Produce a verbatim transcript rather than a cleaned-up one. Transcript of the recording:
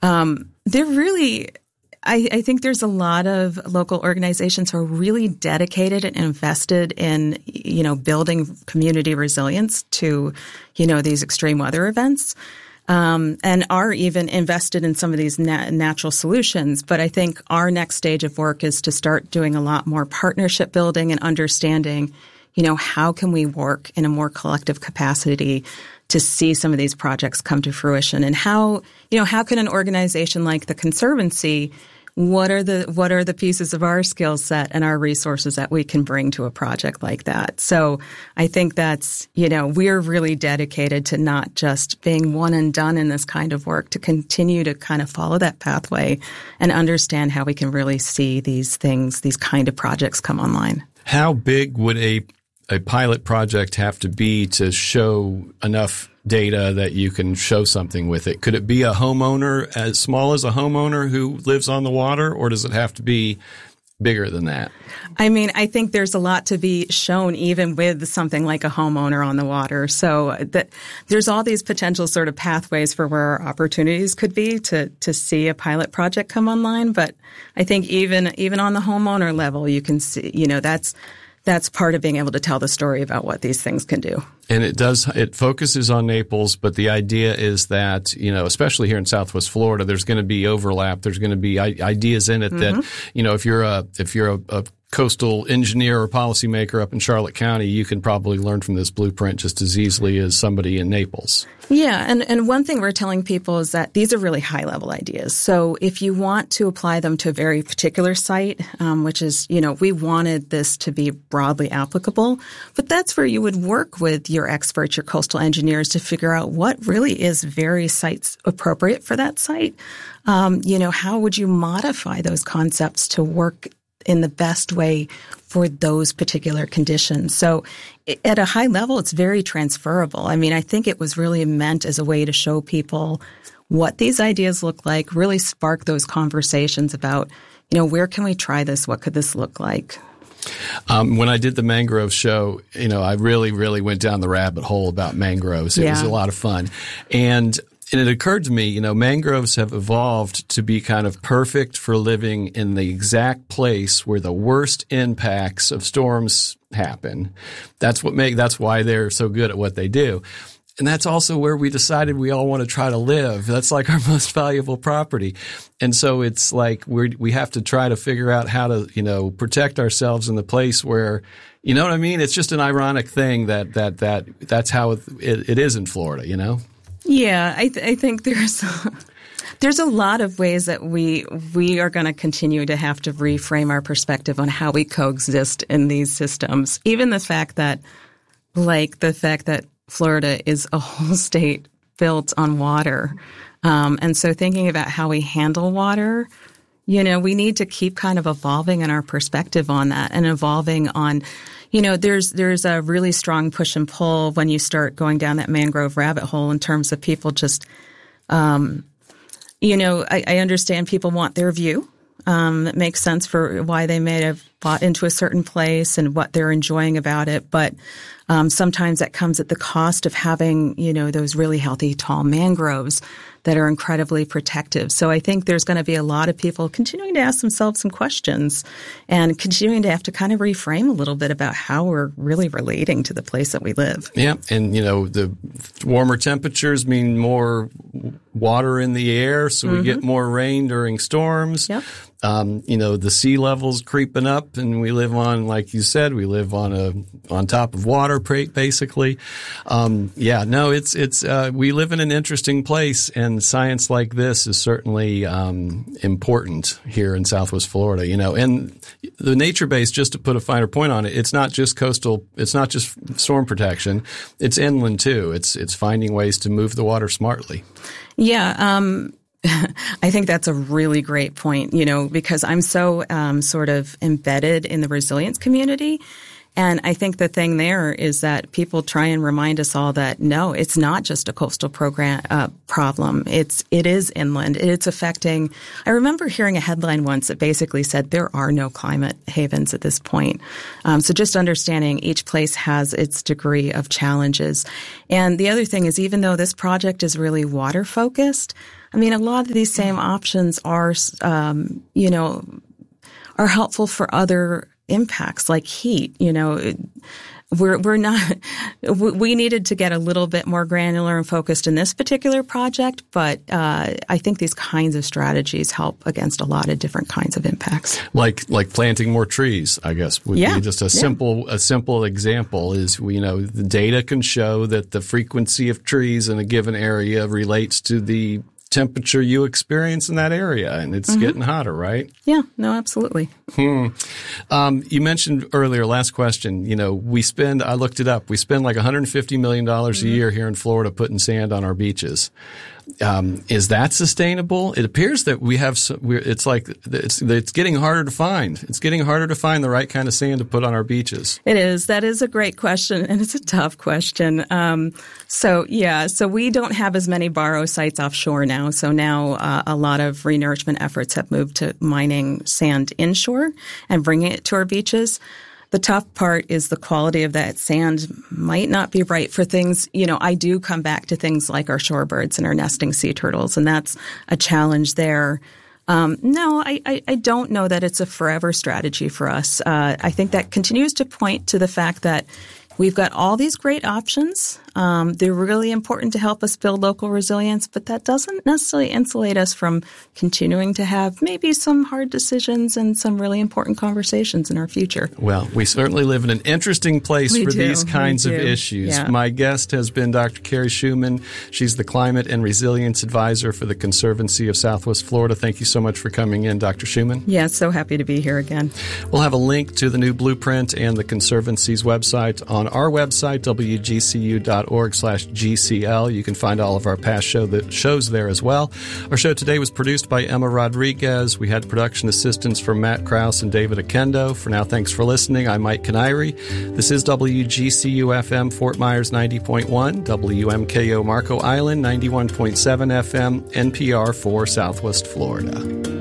Um, they're really, I, I think there's a lot of local organizations who are really dedicated and invested in, you know, building community resilience to, you know, these extreme weather events. Um, and are even invested in some of these nat- natural solutions. But I think our next stage of work is to start doing a lot more partnership building and understanding, you know, how can we work in a more collective capacity to see some of these projects come to fruition, and how, you know, how can an organization like the Conservancy, what are the what are the pieces of our skill set and our resources that we can bring to a project like that? So I think that's, you know, we're really dedicated to not just being one and done in this kind of work, to continue to kind of follow that pathway and understand how we can really see these things, these kind of projects come online. How big would a a pilot project have to be to show enough data that you can show something with it? Could it be a homeowner as small as a homeowner who lives on the water, or does it have to be bigger than that? I mean, I think there's a lot to be shown even with something like a homeowner on the water. So that there's all these potential sort of pathways for where our opportunities could be to to see a pilot project come online. But I think even even on the homeowner level, you can see, you know, that's That's part of being able to tell the story about what these things can do. And it does, it focuses on Naples, but the idea is that, you know, especially here in Southwest Florida, there's going to be overlap. There's going to be ideas in it mm-hmm. that, you know, if you're a, if you're a, a coastal engineer or policymaker up in Charlotte County, you can probably learn from this blueprint just as easily as somebody in Naples. Yeah. And, and one thing we're telling people is that these are really high-level ideas. So if you want to apply them to a very particular site, um, which is, you know, we wanted this to be broadly applicable, but that's where you would work with your experts, your coastal engineers, to figure out what really is very site appropriate for that site. Um, you know, how would you modify those concepts to work in the best way for those particular conditions? So at a high level, it's very transferable. I mean, I think it was really meant as a way to show people what these ideas look like, really spark those conversations about, you know, where can we try this? What could this look like? Um, when I did the mangrove show, you know, I really, really went down the rabbit hole about mangroves. It yeah. was a lot of fun. And And it occurred to me, you know, mangroves have evolved to be kind of perfect for living in the exact place where the worst impacts of storms happen. That's what make, that's why they're so good at what they do. And that's also where we decided we all want to try to live. That's like our most valuable property. And so it's like we we have to try to figure out how to, you know, protect ourselves in the place where, you know what I mean? It's just an ironic thing that that that that's how it, it is in Florida, you know? Yeah, I, th- I think there's there's a lot of ways that we we are going to continue to have to reframe our perspective on how we coexist in these systems. Even the fact that, like the fact that Florida is a whole state built on water, um, and so thinking about how we handle water, you know, we need to keep kind of evolving in our perspective on that, and evolving on. You know, there's there's a really strong push and pull when you start going down that mangrove rabbit hole in terms of people just, um, you know, I, I understand people want their view. Um, it makes sense for why they may have bought into a certain place and what they're enjoying about it. But um, sometimes that comes at the cost of having, you know, those really healthy, tall mangroves that are incredibly protective. So I think there's going to be a lot of people continuing to ask themselves some questions and continuing to have to kind of reframe a little bit about how we're really relating to the place that we live. Yeah. And, you know, the warmer temperatures mean more water in the air, so mm-hmm. we get more rain during storms. Yep. Um, you know, the sea level's creeping up, and we live on, like you said, we live on a on top of water, basically. Um, yeah, no, it's it's uh, we live in an interesting place, and science like this is certainly um, important here in Southwest Florida. You know, and the nature base, just to put a finer point on it, it's not just coastal, it's not just storm protection, it's inland too. It's it's finding ways to move the water smartly. Yeah. Um, I think that's a really great point, you know, because I'm so um, sort of embedded in the resilience community. And I think the thing there is that people try and remind us all that, no, it's not just a coastal program uh, problem. It's it is inland. It's affecting. I remember hearing a headline once that basically said there are no climate havens at this point. Um, so just understanding each place has its degree of challenges. And the other thing is, even though this project is really water focused, I mean, a lot of these same options are, um, you know, are helpful for other impacts like heat. You know, it, we're we're not. We needed to get a little bit more granular and focused in this particular project, but uh, I think these kinds of strategies help against a lot of different kinds of impacts. Like like planting more trees, I guess would yeah. be just a yeah. simple a simple example. Is you know the data can show that the frequency of trees in a given area relates to the temperature you experience in that area, and it's mm-hmm. getting hotter, right? Yeah, no, absolutely. Hmm. Um, you mentioned earlier, last question, you know, we spend, I looked it up, we spend like one hundred fifty million dollars mm-hmm. a year here in Florida putting sand on our beaches. Um, is that sustainable? It appears that we have, some, we're, it's like, it's, it's getting harder to find. It's getting harder to find the right kind of sand to put on our beaches. It is. That is a great question, and it's a tough question. Um, so, yeah, so we don't have as many borrow sites offshore now. So now uh, a lot of renourishment efforts have moved to mining sand inshore and bringing it to our beaches. The tough part is the quality of that sand might not be right for things. You know, I do come back to things like our shorebirds and our nesting sea turtles, and that's a challenge there. Um, no, I, I, I don't know that it's a forever strategy for us. Uh, I think that continues to point to the fact that we've got all these great options. Um, they're really important to help us build local resilience, but that doesn't necessarily insulate us from continuing to have maybe some hard decisions and some really important conversations in our future. Well, we certainly live in an interesting place we for do. these kinds of issues. Yeah. My guest has been Doctor Carrie Schumann. She's the Climate and Resilience Advisor for the Conservancy of Southwest Florida. Thank you so much for coming in, Doctor Schumann. Yeah, so happy to be here again. We'll have a link to the new blueprint and the Conservancy's website on our website, w g c u dot org slash G C L. You can find all of our past show that shows there as well. Our show today was produced by Emma Rodriguez. We had production assistance from Matt Krause and David Akendo. For now, thanks for listening. I'm Mike Canary. This is W G C U F M Fort Myers ninety point one, W M K O Marco Island ninety-one point seven F M, N P R for Southwest Florida.